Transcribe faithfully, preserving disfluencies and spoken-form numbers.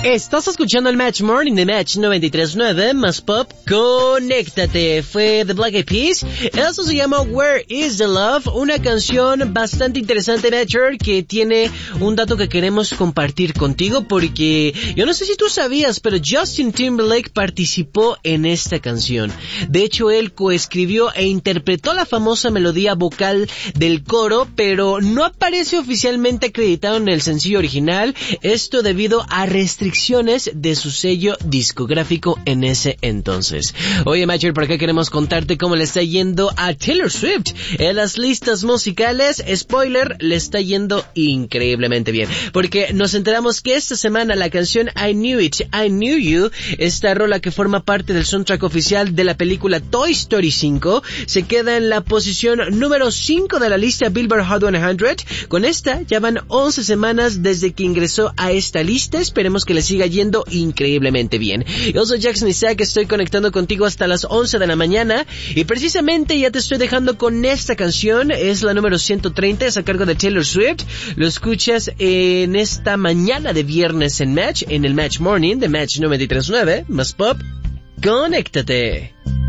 Estás escuchando el Match Morning de Match noventa y tres punto nueve, más pop, conéctate. Fue The Black Eyed Peas. Eso se llama Where Is the Love, una canción bastante interesante, Matcher, que tiene un dato que queremos compartir contigo, porque yo no sé si tú sabías, pero Justin Timberlake participó en esta canción. De hecho, él coescribió e interpretó la famosa melodía vocal del coro, pero no aparece oficialmente acreditado en el sencillo original, esto debido a restricciones de su sello discográfico en ese entonces. Oye, Matcher, por acá queremos contarte cómo le está yendo a Taylor Swift en las listas musicales. Spoiler, le está yendo increíblemente bien, porque nos enteramos que esta semana la canción I Knew It, I Knew You, esta rola que forma parte del soundtrack oficial de la película Toy Story cinco, se queda en la posición número cinco de la lista Billboard Hot cien. Con esta ya van once semanas desde que ingresó a esta lista. Esperemos que le siga yendo increíblemente bien. Yo soy Jackson Isaac, estoy conectando contigo hasta las once de la mañana y precisamente ya te estoy dejando con esta canción. Es la número ciento treinta, es a cargo de Taylor Swift. Lo escuchas en esta mañana de viernes en Match, en el Match Morning de Match noventa y tres punto nueve, más pop, conéctate.